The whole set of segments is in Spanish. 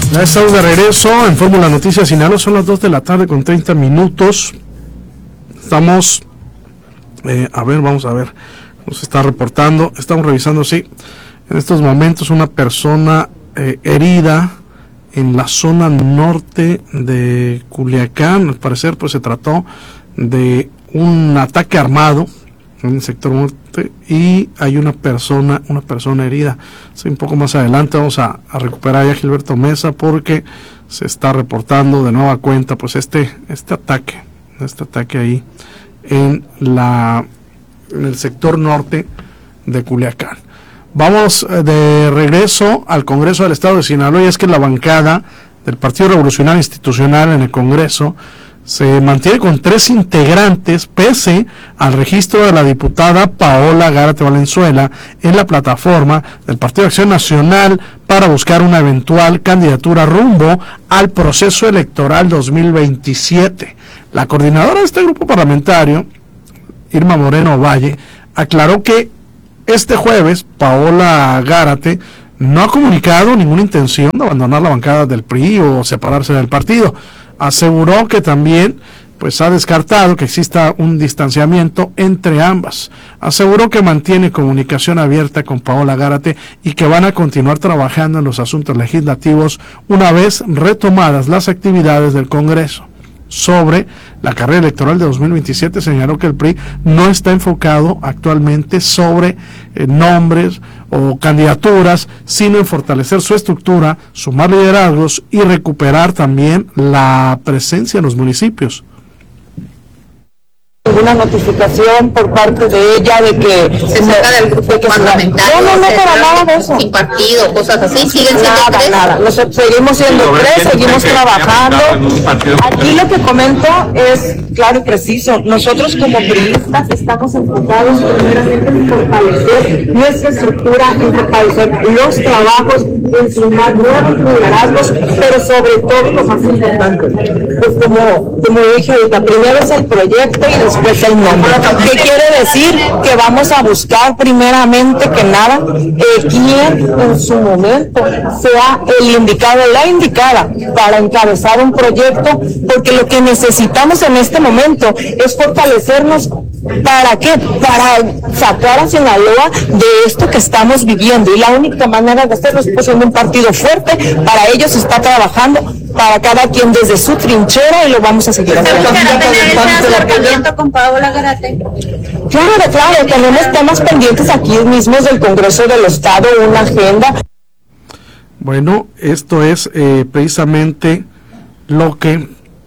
Ya estamos de regreso en Fórmula Noticias Sinaloa, son las 2 de la tarde con 30 minutos. Estamos, vamos a ver, nos está reportando, estamos revisando, sí, en estos momentos una persona herida en la zona norte de Culiacán. Al parecer pues se trató de un ataque armado en el sector norte y hay una persona herida. Sí, un poco más adelante vamos a recuperar ya a Gilberto Mesa porque se está reportando de nueva cuenta pues este ataque ahí en el sector norte de Culiacán. Vamos de regreso al Congreso del Estado de Sinaloa, y es que la bancada del Partido Revolucionario Institucional en el Congreso se mantiene con 3 integrantes pese al registro de la diputada Paola Gárate Valenzuela en la plataforma del Partido de Acción Nacional para buscar una eventual candidatura rumbo al proceso electoral 2027. La coordinadora de este grupo parlamentario, Irma Moreno Valle, aclaró que este jueves Paola Gárate no ha comunicado ninguna intención de abandonar la bancada del PRI o separarse del partido. Aseguró que también pues ha descartado que exista un distanciamiento entre ambas. Aseguró que mantiene comunicación abierta con Paola Gárate y que van a continuar trabajando en los asuntos legislativos una vez retomadas las actividades del Congreso. Sobre la carrera electoral de 2027, señaló que el PRI no está enfocado actualmente sobre nombres o candidaturas, sino en fortalecer su estructura, sumar liderazgos y recuperar también la presencia en los municipios. Una notificación por parte de ella de que se saca del grupo parlamentario. No, para nada de eso. Sin partido, cosas así, siguen siendo tres. Nada. Nosotros seguimos siendo tres, seguimos trabajando. Aquí lo que comento es claro y preciso. Nosotros como priistas estamos enfocados primeramente en fortalecer nuestra estructura, en fortalecer los trabajos, en sumar nuevos liderazgos, pero sobre todo lo más importante, pues como dije ahorita, primero es el proyecto y después el nombre. ¿Qué quiere decir? Que vamos a buscar primeramente que nada quien en su momento sea el indicado, la indicada para encabezar un proyecto, porque lo que necesitamos en este momento es fortalecernos. ¿Para qué? Para sacar a Sinaloa de esto que estamos viviendo, y la única manera de hacerlo es siendo un partido fuerte. Para ello se está trabajando, para cada quien desde su trinchera, y lo vamos a seguir haciendo. ¿Con Paola Gárate? Claro, tenemos temas pendientes aquí mismos del Congreso del Estado, una agenda. Bueno, esto es precisamente lo que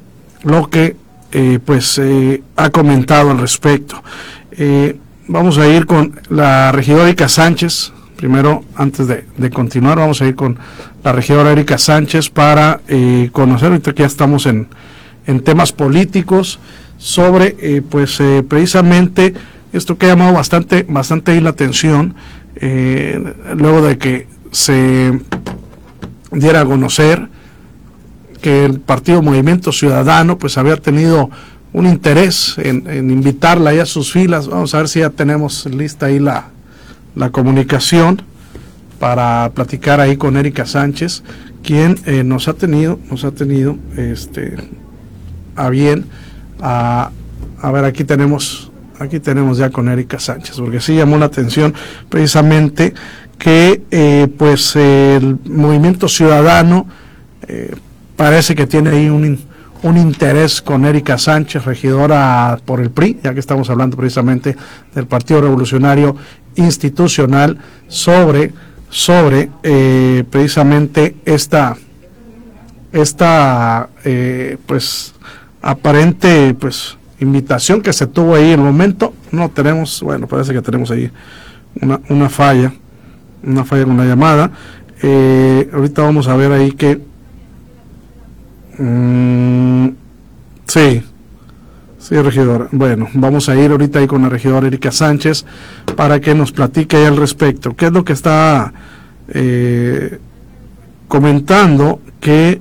ha comentado al respecto. Vamos a ir con la regidora Erika Sánchez. Primero, antes de continuar, vamos a ir con la regidora Erika Sánchez para conocer, ahorita que ya estamos en temas políticos, sobre precisamente esto que ha llamado bastante ahí la atención, luego de que se diera a conocer que el partido Movimiento Ciudadano pues había tenido un interés en invitarla ahí a sus filas. Vamos a ver si ya tenemos lista ahí la comunicación para platicar ahí con Erika Sánchez, quien nos ha tenido a bien a ver, aquí tenemos ya con Erika Sánchez, porque sí llamó la atención precisamente que el Movimiento Ciudadano parece que tiene ahí un interés con Erika Sánchez, regidora por el PRI, ya que estamos hablando precisamente del Partido Revolucionario Institucional, sobre precisamente esta aparente invitación que se tuvo ahí. En el momento no tenemos, parece que tenemos ahí una falla con la llamada. Ahorita vamos a ver ahí que sí, regidora. Bueno, vamos a ir ahorita ahí con la regidora Erika Sánchez para que nos platique ahí al respecto. ¿Qué es lo que está comentando? Que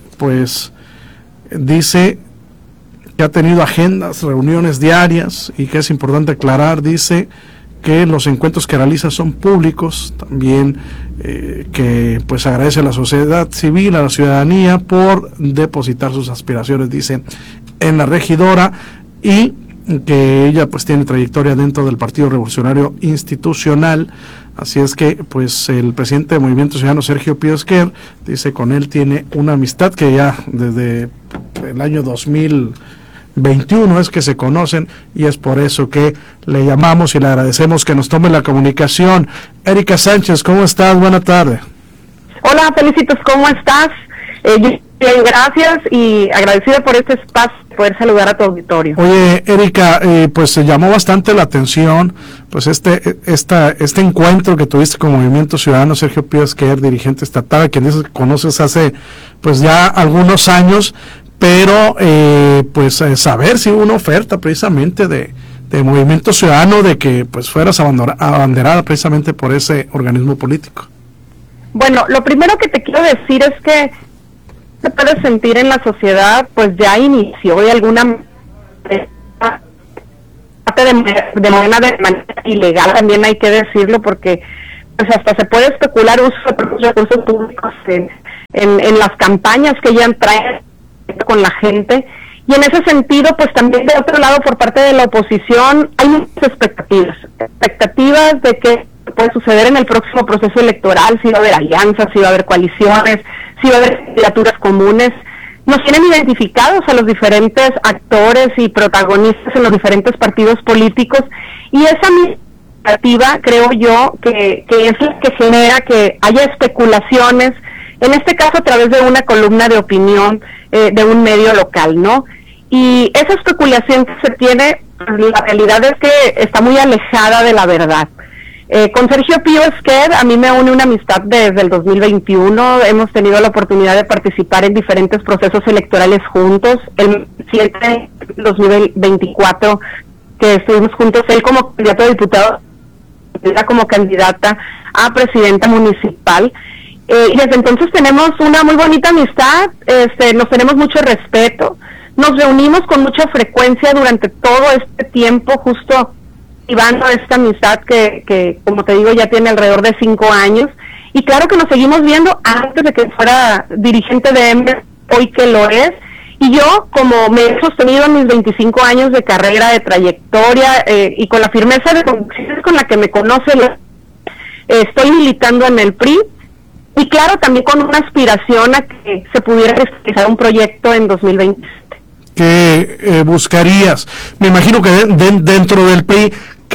dice que ha tenido agendas, reuniones diarias, y que es importante aclarar, dice que los encuentros que realiza son públicos, también que pues agradece a la sociedad civil, a la ciudadanía por depositar sus aspiraciones, dice, en la regidora, y que ella pues tiene trayectoria dentro del Partido Revolucionario Institucional. Así es que pues el presidente del Movimiento Ciudadano, Sergio Pío Esquer, dice con él tiene una amistad que ya desde el año 2021 es que se conocen, y es por eso que le llamamos y le agradecemos que nos tome la comunicación. Erika Sánchez, ¿cómo estás? Buena tarde. Hola, Felicitos, ¿cómo estás? Bien, gracias, y agradecida por este espacio, poder saludar a tu auditorio. Oye, Erika, pues se llamó bastante la atención pues este encuentro que tuviste con Movimiento Ciudadano, Sergio Pío Esquer, dirigente estatal, a quien dices que conoces hace pues ya algunos años, pero saber si hubo una oferta precisamente de Movimiento Ciudadano de que pues fueras abanderada precisamente por ese organismo político. Bueno, lo primero que te quiero decir es que se puede sentir en la sociedad, pues ya inició de alguna de manera ilegal, también hay que decirlo, porque pues hasta se puede especular uso de los recursos públicos en las campañas que ya traen con la gente, y en ese sentido pues también de otro lado por parte de la oposición hay muchas expectativas de que puede suceder en el próximo proceso electoral, si va a haber alianzas, si va a haber coaliciones, si va a haber candidaturas comunes. Nos tienen identificados a los diferentes actores y protagonistas en los diferentes partidos políticos, y esa expectativa creo yo que es la que genera que haya especulaciones, en este caso a través de una columna de opinión de un medio local, ¿no? Y esa especulación que se tiene, la realidad es que está muy alejada de la verdad. Con Sergio Pío Esquer a mí me une una amistad desde el 2021, hemos tenido la oportunidad de participar en diferentes procesos electorales juntos, el 2024 que estuvimos juntos, él como candidato a diputado, ella como candidata a presidenta municipal, y desde entonces tenemos una muy bonita amistad, nos tenemos mucho respeto, nos reunimos con mucha frecuencia durante todo este tiempo, justo llevando esta amistad que como te digo ya tiene alrededor de 5 años, y claro que nos seguimos viendo antes de que fuera dirigente de EMBE, hoy que lo es, y yo como me he sostenido en mis 25 años de carrera, de trayectoria, y con la firmeza de convicciones con la que me conoce, estoy militando en el PRI, y claro también con una aspiración a que se pudiera realizar un proyecto en 2027. ¿Qué buscarías? Me imagino que dentro del PRI,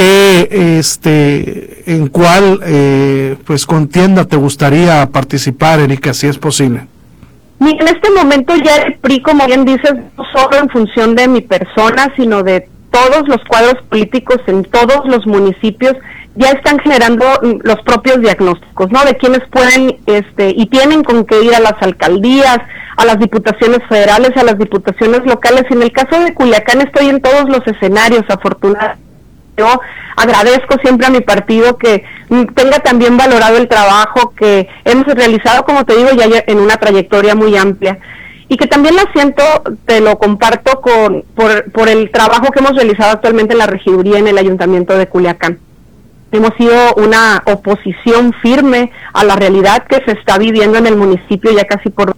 en cuál pues contienda te gustaría participar, Erika, si es posible. En este momento ya el PRI, como bien dices, no solo en función de mi persona, sino de todos los cuadros políticos en todos los municipios, ya están generando los propios diagnósticos, ¿no? De quienes pueden y tienen con qué ir a las alcaldías, a las diputaciones federales, a las diputaciones locales. En el caso de Culiacán estoy en todos los escenarios, afortunadamente. Yo agradezco siempre a mi partido que tenga también valorado el trabajo que hemos realizado, como te digo, ya en una trayectoria muy amplia, y que también la siento, te lo comparto por el trabajo que hemos realizado actualmente en la regiduría en el Ayuntamiento de Culiacán. Hemos sido una oposición firme a la realidad que se está viviendo en el municipio ya casi por...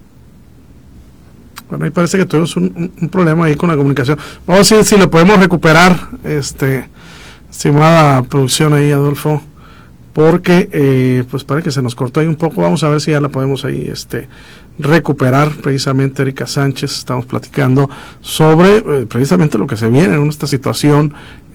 Bueno, ahí parece que tuvimos un problema ahí con la comunicación. Vamos a ver si lo podemos recuperar, estimada producción ahí, Adolfo, porque pues parece que se nos cortó ahí un poco. Vamos a ver si ya la podemos ahí recuperar. Precisamente Erika Sánchez, estamos platicando sobre precisamente lo que se viene en esta situación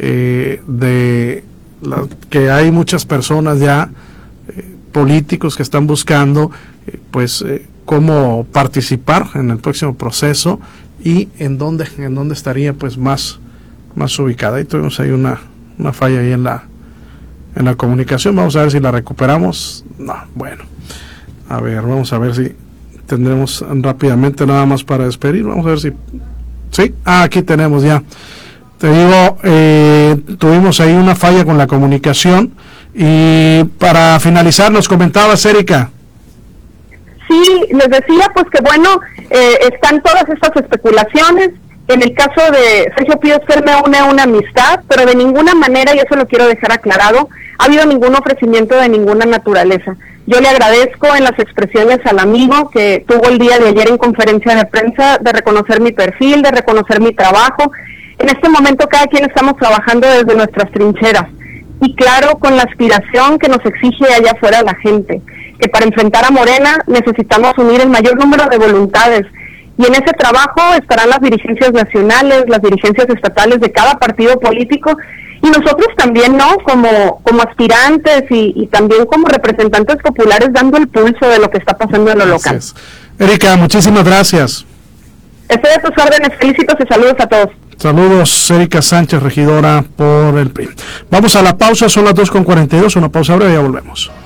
que hay muchas personas ya, políticos que están buscando cómo participar en el próximo proceso y en dónde estaría pues más ubicada. Y tuvimos ahí una falla ahí en la comunicación. Vamos a ver si la recuperamos. No, bueno, a ver, vamos a ver si tendremos rápidamente nada más para despedir. Vamos a ver si sí, aquí tenemos ya. Te digo, tuvimos ahí una falla con la comunicación, y para finalizar nos comentabas, Erika. Sí, les decía pues que bueno, están todas estas especulaciones, En el caso de Sergio Pío Esfer me une una amistad, pero de ninguna manera, y eso lo quiero dejar aclarado, ha habido ningún ofrecimiento de ninguna naturaleza. Yo le agradezco en las expresiones al amigo que tuvo el día de ayer en conferencia de prensa de reconocer mi perfil, de reconocer mi trabajo. En este momento cada quien estamos trabajando desde nuestras trincheras y claro, con la aspiración que nos exige allá afuera la gente, que para enfrentar a Morena necesitamos unir el mayor número de voluntades y en ese trabajo estarán las dirigencias nacionales, las dirigencias estatales de cada partido político y nosotros también, ¿no? Como aspirantes y también como representantes populares dando el pulso de lo que está pasando en lo local. Erika, muchísimas gracias. Estoy a tus órdenes, felicitos y saludos a todos. Saludos, Erika Sánchez, regidora por el PRI. Vamos a la pausa, son las 2:42, una pausa breve y ya volvemos.